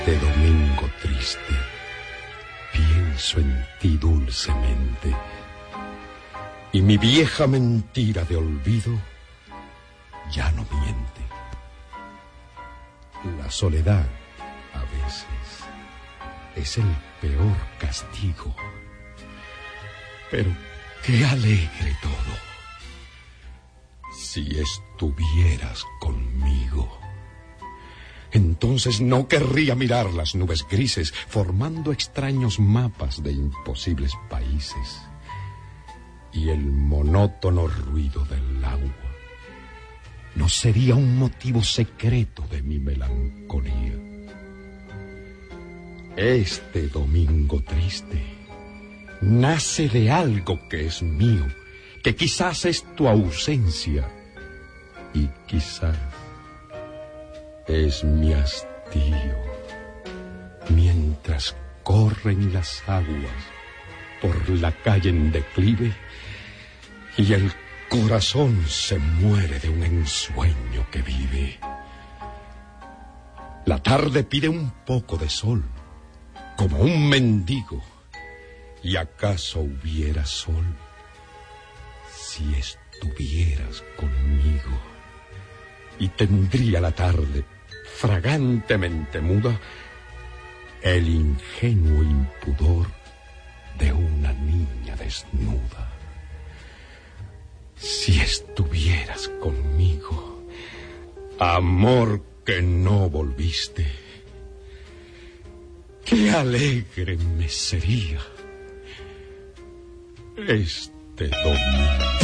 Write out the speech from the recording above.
De domingo triste, pienso en ti dulcemente, y mi vieja mentira de olvido ya no miente. La soledad, a veces, es el peor castigo, pero qué alegre todo, si estuvieras conmigo. Entonces no querría mirar las nubes grises, formando extraños mapas de imposibles países. Y el monótono ruido del agua no sería un motivo secreto de mi melancolía. Este domingo triste nace de algo que es mío, que quizás es tu ausencia y quizás es mi hastío, mientras corren las aguas por la calle en declive y el corazón se muere de un ensueño que vive. La tarde pide un poco de sol, como un mendigo, y acaso hubiera sol si estuvieras conmigo. Y tendría la tarde, fragantemente muda, el ingenuo impudor de una niña desnuda. Si estuvieras conmigo, amor que no volviste, qué alegre me sería este domingo.